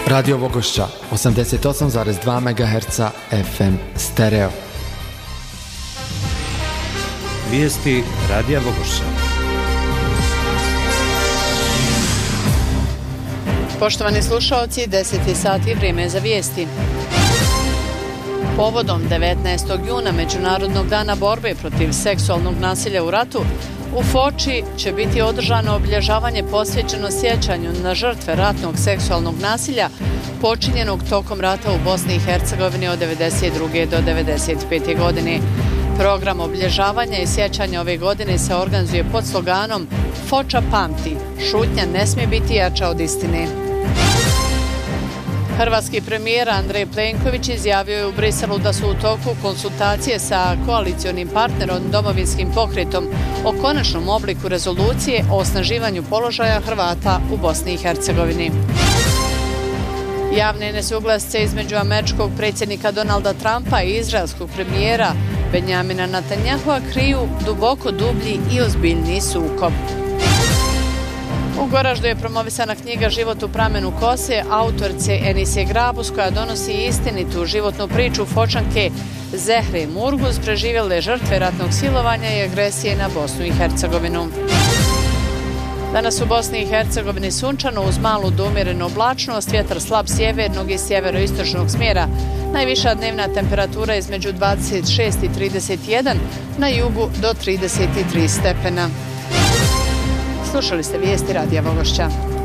Radio Vogošća 88,2 MHz FM stereo. Vijesti Radija Vogošća. Poštovani slušaoci, 10 sati, vrijeme za vijesti. Povodom 19. juna Međunarodnog dana borbe protiv seksualnog nasilja u ratu, u Foči će biti održano obilježavanje posvećeno sjećanju na žrtve ratnog seksualnog nasilja počinjenog tokom rata u Bosni i Hercegovini od 1992. do 1995. godine. Program obilježavanja i sjećanja ove godine se organizuje pod sloganom Foča pamti, šutnja ne smije biti jača od istine. Hrvatski premijer Andrej Plenković izjavio je u Briselu da su u toku konsultacije sa koalicionim partnerom Domovinskim pokretom o konačnom obliku rezolucije o osnaživanju položaja Hrvata u Bosni i Hercegovini. Javne nesuglasice između američkog predsjednika Donalda Trumpa i izraelskog premijera Benjamina Netanjahua kriju duboko dublji i ozbiljniji sukob. U Goraždu je promovisana knjiga Život u pramenu kose autorce Enise Grabus, koja donosi istinitu životnu priču Fočanke Zehre Murguz, preživjele žrtve ratnog silovanja i agresije na Bosnu i Hercegovinu. Danas u Bosni i Hercegovini sunčano uz malu do umjerenu oblačnost, vjetar slab sjevernog i sjeveroistočnog smjera. Najviša dnevna temperatura između 26 i 31, na jugu do 33 stepena. Slušali ste vijesti Radija Vogošća.